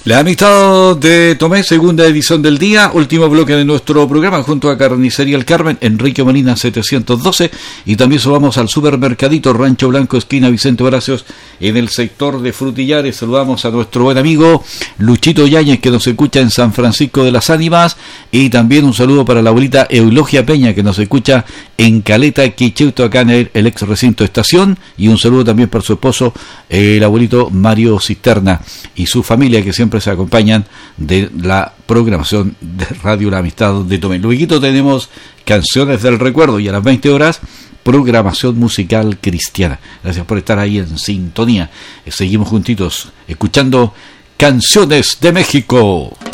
La amistad de Tomé, segunda edición del día, último bloque de nuestro programa junto a Carnicería El Carmen, Enrique Molina 712, y también subamos al supermercadito Rancho Blanco, esquina Vicente Horacios, en el sector de Frutillares. Saludamos a nuestro buen amigo Luchito Yáñez, que nos escucha en San Francisco de las Ánimas, y también un saludo para la abuelita Eulogia Peña, que nos escucha en Caleta, Quicheuto, acá en el ex recinto estación, y un saludo también para su esposo, el abuelito Mario Cisterna, y su familia, que siempre se acompañan de la programación de Radio La Amistad de Tomé. Luego tenemos Canciones del Recuerdo, y a las 20 horas programación musical cristiana. Gracias por estar ahí en sintonía. Seguimos juntitos escuchando Canciones de México.